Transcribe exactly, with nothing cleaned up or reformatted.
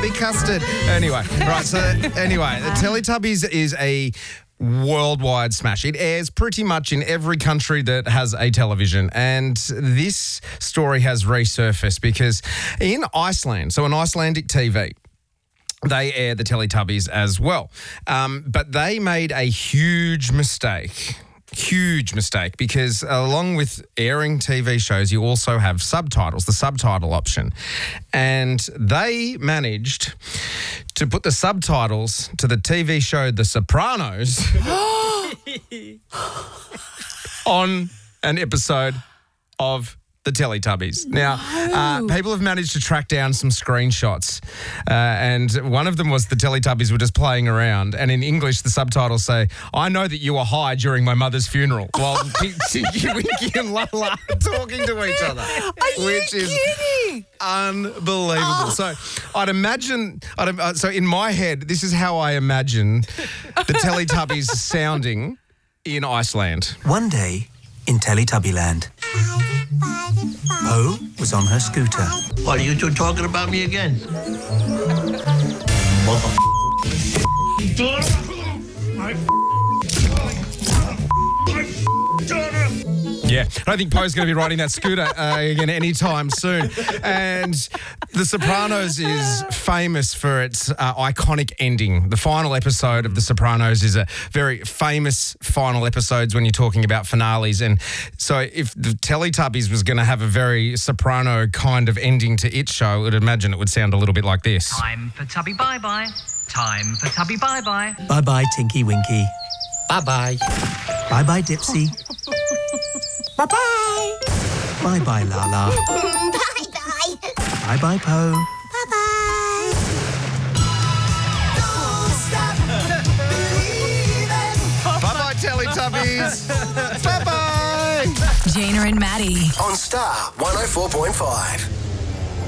Chili custard. Anyway, right, so anyway, the Teletubbies is a worldwide smash. It airs pretty much in every country that has a television. And this story has resurfaced because in Iceland, so an Icelandic T V, they air the Teletubbies as well. Um, but they made a huge mistake. Huge mistake, because along with airing T V shows, you also have subtitles, the subtitle option. And they managed to put the subtitles to the T V show The Sopranos on an episode of the Teletubbies. Now, uh, people have managed to track down some screenshots, uh, and one of them was the Teletubbies were just playing around, and in English, the subtitles say, "I know that you were high during my mother's funeral," while Tinky, Winky and Lala are talking to each other. Are which you is kidding? Unbelievable. Oh. So I'd imagine, I'd, uh, so in my head, this is how I imagine the Teletubbies sounding in Iceland. One day in Teletubbyland, Po was on her scooter. What, are you two talking about me again? Yeah, I don't think Poe's going to be riding that scooter uh, again anytime soon. And The Sopranos is famous for its uh, iconic ending. The final episode of The Sopranos is a very famous final episode when you're talking about finales. And so if the Teletubbies was going to have a very Soprano kind of ending to its show, I'd imagine it would sound a little bit like this. Time for Tubby bye-bye. Time for Tubby bye-bye. Bye-bye, Tinky Winky. Bye-bye. Bye-bye, Dipsy. Bye-bye. Bye-bye, Lala. Bye-bye. Bye-bye, Po. Bye-bye. Bye-bye, Teletubbies. Bye-bye. Jana and Maddie. On Star one oh four point five.